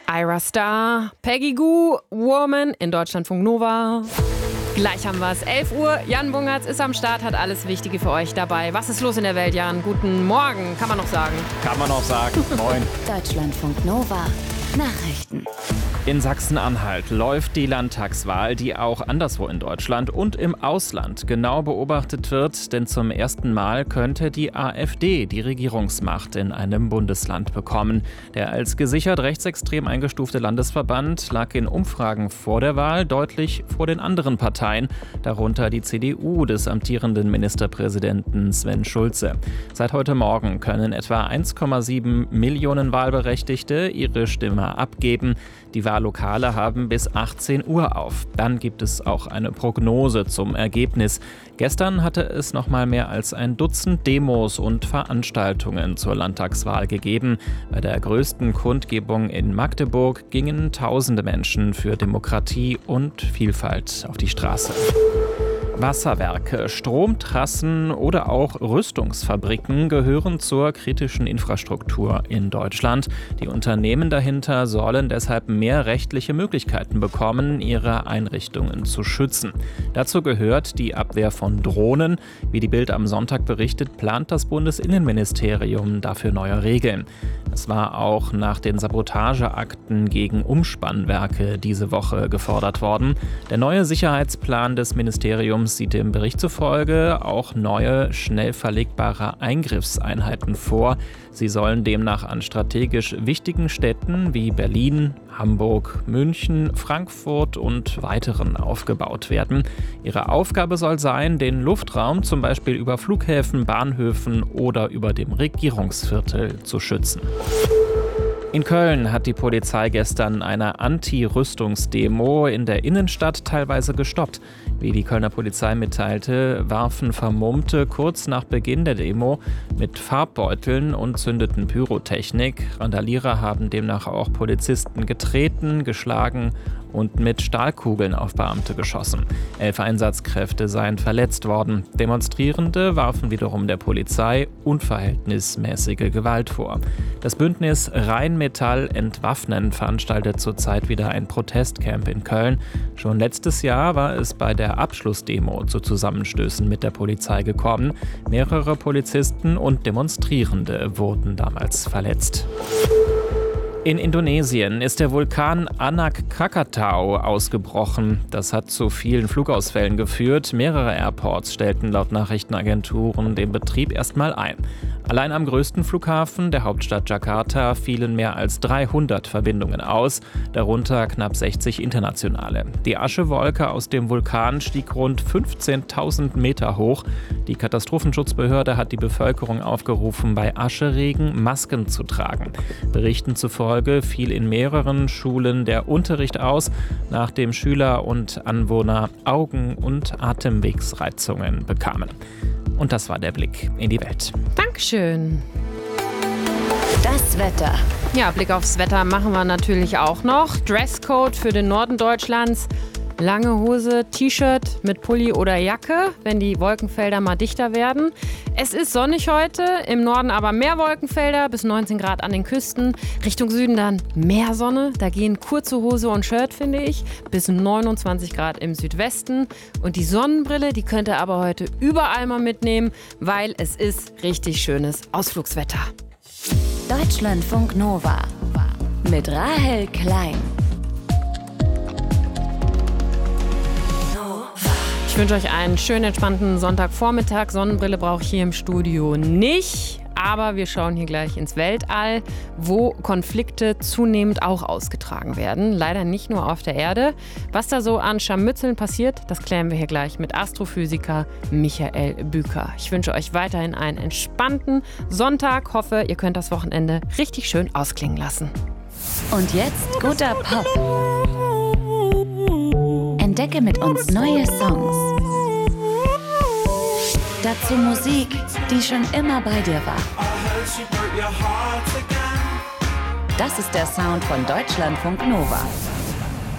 Ira Star, Peggy Gou, Woman in Deutschlandfunk Nova. Gleich haben wir es. 11 Uhr. Jan Bungertz ist am Start, hat alles Wichtige für euch dabei. Was ist los in der Welt, Jan? Guten Morgen, kann man noch sagen. Kann man noch sagen. Moin. Deutschlandfunk Nova. Nachrichten. In Sachsen-Anhalt läuft die Landtagswahl, die auch anderswo in Deutschland und im Ausland genau beobachtet wird, denn zum ersten Mal könnte die AfD die Regierungsmacht in einem Bundesland bekommen. Der als gesichert rechtsextrem eingestufte Landesverband lag in Umfragen vor der Wahl deutlich vor den anderen Parteien, darunter die CDU des amtierenden Ministerpräsidenten Sven Schulze. Seit heute Morgen können etwa 1,7 Millionen Wahlberechtigte ihre Stimme abgeben. Die Wahllokale haben bis 18 Uhr auf. Dann gibt es auch eine Prognose zum Ergebnis. Gestern hatte es noch mal mehr als ein Dutzend Demos und Veranstaltungen zur Landtagswahl gegeben. Bei der größten Kundgebung in Magdeburg gingen tausende Menschen für Demokratie und Vielfalt auf die Straße. Wasserwerke, Stromtrassen oder auch Rüstungsfabriken gehören zur kritischen Infrastruktur in Deutschland. Die Unternehmen dahinter sollen deshalb mehr rechtliche Möglichkeiten bekommen, ihre Einrichtungen zu schützen. Dazu gehört die Abwehr von Drohnen. Wie die Bild am Sonntag berichtet, plant das Bundesinnenministerium dafür neue Regeln. Es war auch nach den Sabotageakten gegen Umspannwerke diese Woche gefordert worden. Der neue Sicherheitsplan des Ministeriums sieht dem Bericht zufolge auch neue, schnell verlegbare Eingriffseinheiten vor. Sie sollen demnach an strategisch wichtigen Städten wie Berlin, Hamburg, München, Frankfurt und weiteren aufgebaut werden. Ihre Aufgabe soll sein, den Luftraum zum Beispiel über Flughäfen, Bahnhöfen oder über dem Regierungsviertel zu schützen. In Köln hat die Polizei gestern eine Anti-Rüstungsdemo in der Innenstadt teilweise gestoppt. Wie die Kölner Polizei mitteilte, warfen Vermummte kurz nach Beginn der Demo mit Farbbeuteln und zündeten Pyrotechnik. Randalierer haben demnach auch Polizisten getreten, geschlagen und mit Stahlkugeln auf Beamte geschossen. 11 Einsatzkräfte seien verletzt worden. Demonstrierende warfen wiederum der Polizei unverhältnismäßige Gewalt vor. Das Bündnis Rheinmetall Entwaffnen veranstaltet zurzeit wieder ein Protestcamp in Köln. Schon letztes Jahr war es bei der Abschlussdemo zu Zusammenstößen mit der Polizei gekommen. Mehrere Polizisten und Demonstrierende wurden damals verletzt. In Indonesien ist der Vulkan Anak Krakatau ausgebrochen. Das hat zu vielen Flugausfällen geführt. Mehrere Airports stellten laut Nachrichtenagenturen den Betrieb erstmal ein. Allein am größten Flughafen der Hauptstadt Jakarta fielen mehr als 300 Verbindungen aus, darunter knapp 60 internationale. Die Aschewolke aus dem Vulkan stieg rund 15.000 Meter hoch. Die Katastrophenschutzbehörde hat die Bevölkerung aufgerufen, bei Ascheregen Masken zu tragen. Berichten zufolge fiel in mehreren Schulen der Unterricht aus, nachdem Schüler und Anwohner Augen- und Atemwegsreizungen bekamen. Und das war der Blick in die Welt. Dankeschön. Das Wetter. Ja, Blick aufs Wetter machen wir natürlich auch noch. Dresscode für den Norden Deutschlands. Lange Hose, T-Shirt mit Pulli oder Jacke, wenn die Wolkenfelder mal dichter werden. Es ist sonnig heute, im Norden aber mehr Wolkenfelder, bis 19 Grad an den Küsten. Richtung Süden dann mehr Sonne, da gehen kurze Hose und Shirt, finde ich, bis 29 Grad im Südwesten. Und die Sonnenbrille, die könnt ihr aber heute überall mal mitnehmen, weil es ist richtig schönes Ausflugswetter. Deutschlandfunk Nova mit Rahel Klein. Ich wünsche euch einen schönen, entspannten Sonntagvormittag. Sonnenbrille brauche ich hier im Studio nicht. Aber wir schauen hier gleich ins Weltall, wo Konflikte zunehmend auch ausgetragen werden. Leider nicht nur auf der Erde. Was da so an Scharmützeln passiert, das klären wir hier gleich mit Astrophysiker Michael Büker. Ich wünsche euch weiterhin einen entspannten Sonntag. Hoffe, ihr könnt das Wochenende richtig schön ausklingen lassen. Und jetzt guter Pop. Entdecke mit uns neue Songs. Dazu Musik, die schon immer bei dir war. Das ist der Sound von Deutschlandfunk Nova.